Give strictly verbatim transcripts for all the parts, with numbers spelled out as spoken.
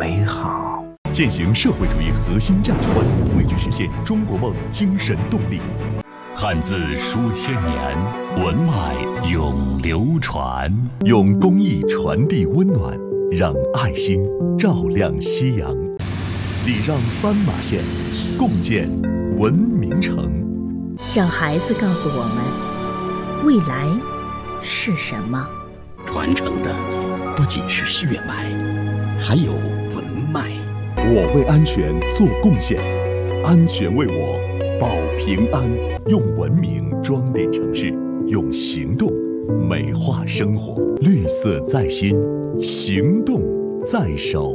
美好。 践行社会主义核心价值观，汇聚实现中国梦精神动力。 汉字书千年，文脉永流传。 用公益传递温暖，让爱心照亮夕阳。礼让斑马线，共建文明城。 让孩子告诉我们，未来是什么？ 传承的不仅是血脉，还有文脉。 我为安全做贡献，安全为我保平安。用文明装点城市，用行动美化生活。绿色在心，行动在手。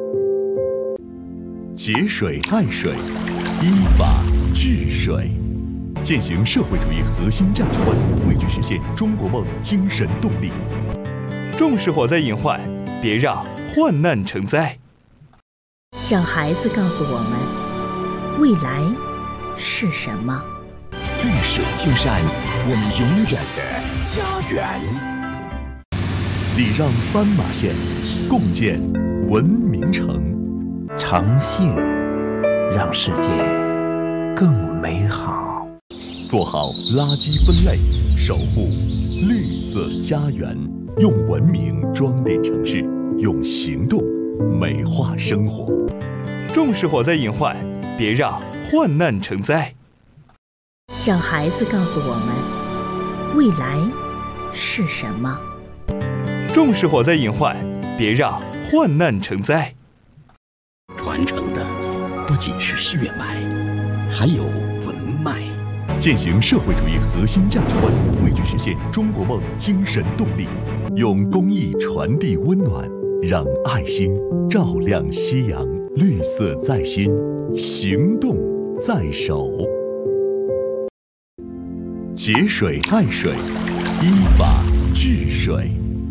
节水爱水，依法治水。践行社会主义核心价值观，汇聚实现中国梦精神动力。 重视火灾隐患，别让患难成灾。 让孩子告诉我们，未来是什么？ 绿水青山，我们永远的家园。 礼让斑马线，共建文明城。 诚信让世界更美好。 做好垃圾分类，守护绿色家园。用文明装点城市，用行动美化生活。 重视火灾隐患，别让患难成灾。 让孩子告诉我们，未来是什么？ 重视火灾隐患，别让患难成灾。 传承的不仅是血脉，还有文脉。 践行社会主义核心价值观，汇聚实现中国梦精神动力。用公益传递温暖，让爱心照亮夕阳。绿色在心，行动在手。节水爱水，依法治水。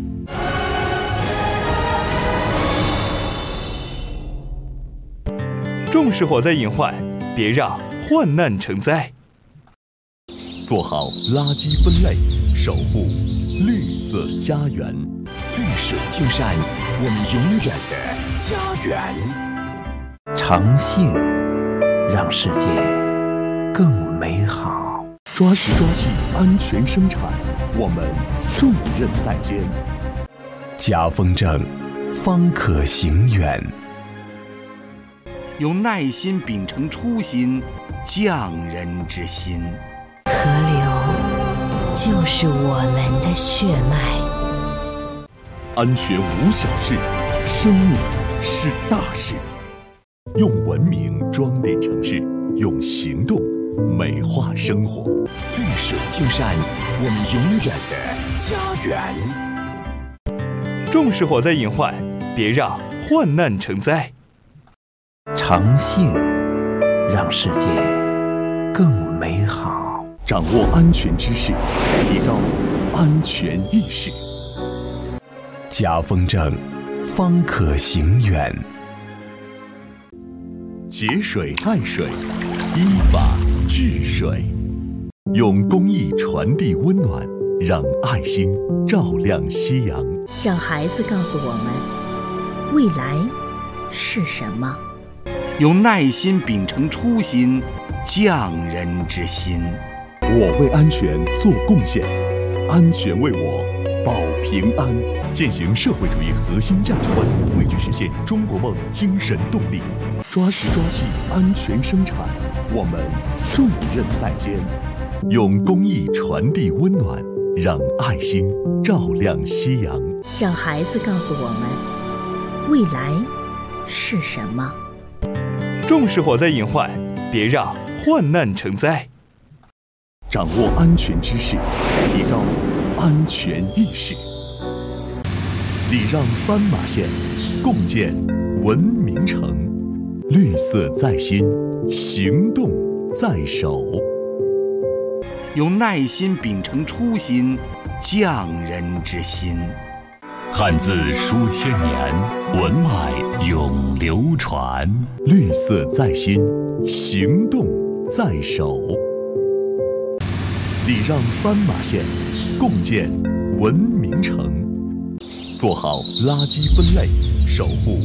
重视火灾隐患，别让患难成灾。 做好垃圾分类，守护绿色家园。 绿水青山，我们永远的家园。 诚信让世界更美好。 抓实抓细，安全生产，我们重任在肩。 家风正，方可行远。 用耐心秉承初心，匠人之心。 河流就是我们的血脉。 安全无小事，生命是大事。用文明装点城市，用行动美化生活。 绿水青山，我们永远的家园。 重视火灾隐患，别让患难成灾。 诚信让世界更美好。 掌握安全知识，提高安全意识。 家风正，方可行远。 节水爱水，依法治水。用公益传递温暖，让爱心照亮夕阳。 让孩子告诉我们，未来是什么？ 用耐心秉承初心，匠人之心。 我为安全做贡献，安全为我保平安。践行社会主义核心价值观，汇聚实现中国梦精神动力。抓实抓细，安全生产，我们重任在肩。用公益传递温暖，让爱心照亮夕阳。 让孩子告诉我们，未来是什么？ 重视火灾隐患，别让患难成灾。 掌握安全知识，提高安全意识。礼让斑马线，共建文明城。绿色在心，行动在手。 用耐心秉承初心，匠人之心。 汉字书千年，文脉永流传。 绿色在心，行动在手。礼让斑马线，共建文明城。做好垃圾分类，守护